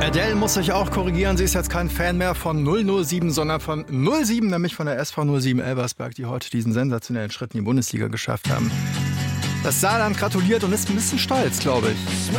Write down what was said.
Adele muss sich auch korrigieren. Sie ist jetzt kein Fan mehr von 007, sondern von 07, nämlich von der SV 07 Elversberg, die heute diesen sensationellen Schritt in die Bundesliga geschafft haben. Das Saarland gratuliert und ist ein bisschen stolz, glaube ich.